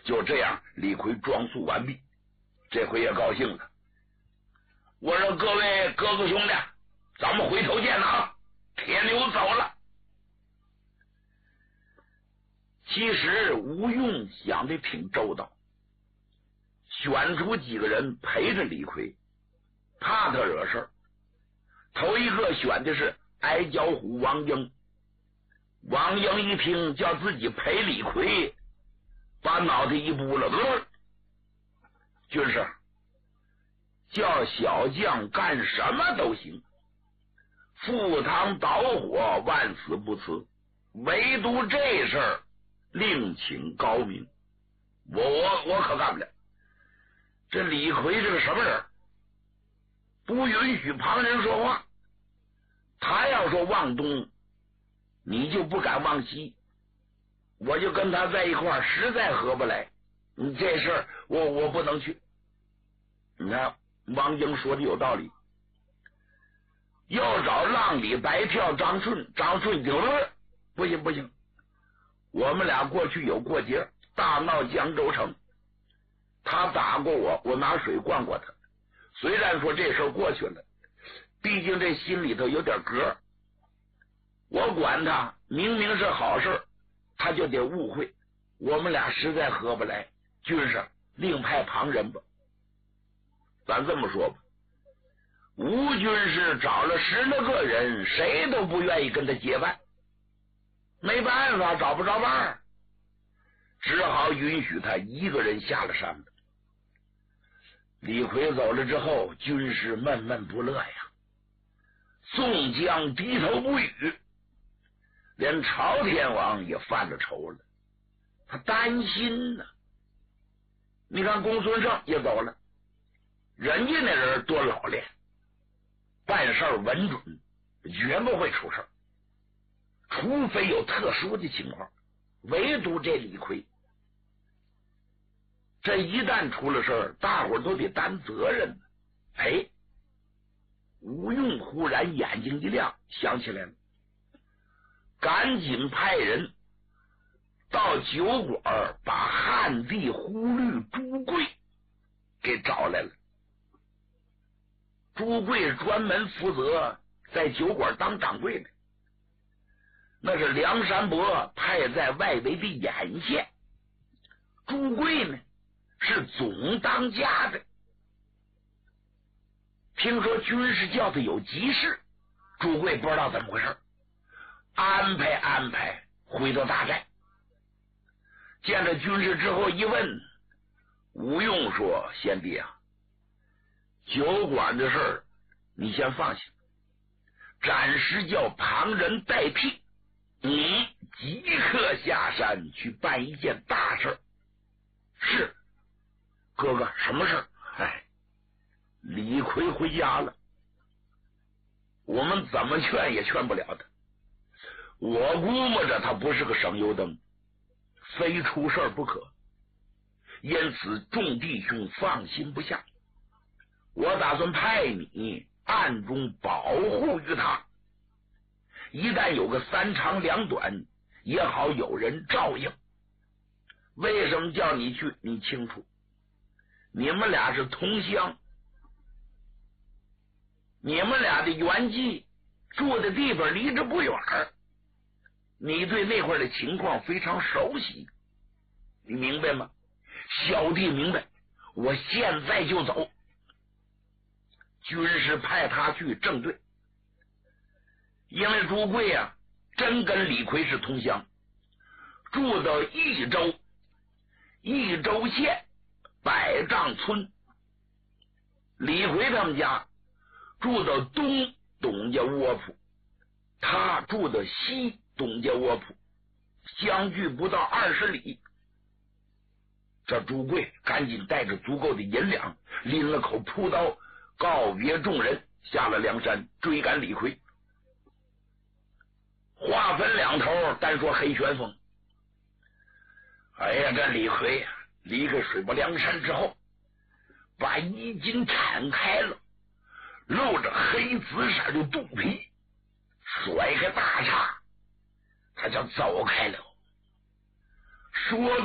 就这样，李逵装束完毕，这回也高兴了。我说各位哥哥兄弟，咱们回头见了啊！铁牛走了。其实吴用想的挺周到，选出几个人陪着李逵，怕他惹事儿。头一个选的是矮脚虎王英。王英一听叫自己陪李逵，把脑袋一拨了，军师叫小将干什么都行，赴汤蹈火万死不辞，唯独这事儿另请高明，我可干不了。这李逵是个什么人？不允许旁人说话，他要说往东，你就不敢往西，我就跟他在一块儿，实在合不来。你这事儿我不能去。你看王英说的有道理，要找浪里白跳张顺，张顺顶了，不行不行，我们俩过去有过节，大闹江州城，他打过我，我拿水灌过他。虽然说这事儿过去了，毕竟这心里头有点格，我管他明明是好事，他就得误会，我们俩实在合不来，军师另派旁人吧。咱这么说吧，吴军师找了10来个人，谁都不愿意跟他结伴，没办法，找不着伴儿，只好允许他一个人下了山了。李逵走了之后，军师闷闷不乐呀，宋江低头不语，连朝天王也犯了愁了，他担心呢。你看公孙胜也走了，人家那人多老练，办事稳准，绝不会出事，除非有特殊的情况，唯独这李逵，这一旦出了事儿，大伙都得担责任。哎，吴用忽然眼睛一亮，想起来了，赶紧派人到酒馆把汉地忽律朱贵给找来了。朱贵专门负责在酒馆当掌柜的，那是梁山伯派在外围的眼线，朱贵呢是总当家的。听说军师叫他有急事，朱贵不知道怎么回事，安排回到大寨。见着军师之后一问，吴用说：贤弟啊，酒馆的事儿你先放下，暂时叫旁人代替，你即刻下山去办一件大事。是哥哥，什么事儿？哎，李逵回家了，我们怎么劝也劝不了他，我估摸着他不是个省油灯，非出事不可，因此众弟兄放心不下，我打算派你暗中保护于他，一旦有个3长2短，也好有人照应。为什么叫你去？你清楚，你们俩是同乡，你们俩的原籍住的地方离着不远，你对那块的情况非常熟悉，你明白吗？小弟明白，我现在就走。军师派他去正对，因为朱贵啊真跟李逵是同乡，住到益州县百丈村，李逵他们家住到东董家窝铺，他住到西董家窝铺，相距不到20里。这朱贵赶紧带着足够的银两，拎了口朴刀，告别众人，下了梁山追赶李逵。话分两头，单说黑旋风。哎呀，这李逵呀，离开水泊梁山之后，把衣襟敞开了，露着黑紫色的肚皮，甩开大叉，他就走开了。说